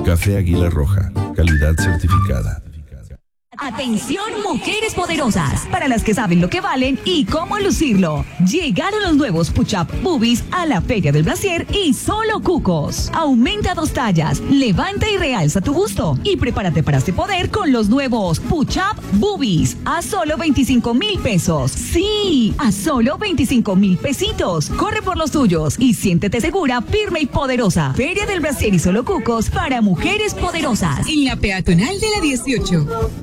Café Águila Roja, calidad certificada. Atención, mujeres poderosas, para las que saben lo que valen y cómo lucirlo. Llegaron los nuevos Push-Up Boobies a la Feria del Brasier y solo cucos. Aumenta 2 tallas, levanta y realza tu gusto. Y prepárate para este poder con los nuevos Push-Up Boobies a solo 25,000 pesos. Sí, a solo 25,000 pesitos. Corre por los tuyos y siéntete segura, firme y poderosa. Feria del Brasier y solo cucos para mujeres poderosas. En la peatonal de la 18.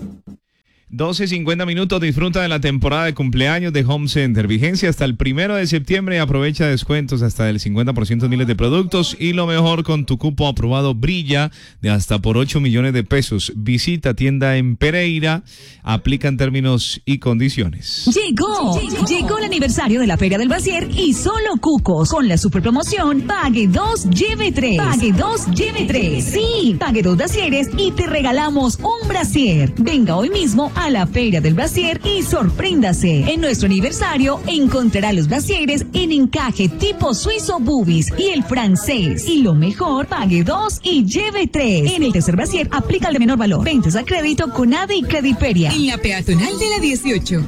12:50, disfruta de la temporada de cumpleaños de Home Center. Vigencia hasta el 1 de septiembre y aprovecha descuentos hasta del 50% en miles de productos y lo mejor con tu cupo aprobado brilla de hasta por 8 millones de pesos. Visita tienda en Pereira, aplican términos y condiciones. Llegó el aniversario de la Feria del Brasier y solo cucos con la super promoción Pague 2, lleve 3. Pague 2, lleve 3. Sí, pague 2 brasieres y te regalamos un brasier. Venga hoy mismo a la Feria del Brasier y sorpréndase. En nuestro aniversario encontrará los brasieres en encaje tipo suizo boobies y el francés. Y lo mejor, pague 2 y lleve 3. En el tercer brasier aplica el de menor valor. Ventas a crédito con ADE y Crediperia. En la peatonal de la 18.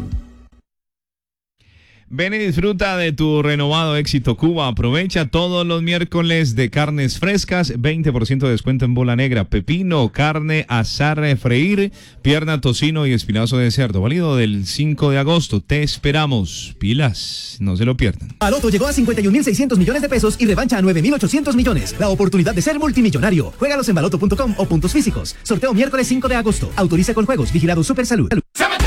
Ven y disfruta de tu renovado Éxito Cuba. Aprovecha todos los miércoles de carnes frescas, 20% de descuento en bola negra, pepino, carne, asar, freír, pierna, tocino y espinazo de cerdo. Válido del 5 de agosto. Te esperamos. Pilas, no se lo pierdan. Baloto llegó a 51.600 millones de pesos y revancha a 9.800 millones. La oportunidad de ser multimillonario. Juégalos en baloto.com o puntos físicos. Sorteo miércoles 5 de agosto. Autoriza con juegos. Vigilado Supersalud.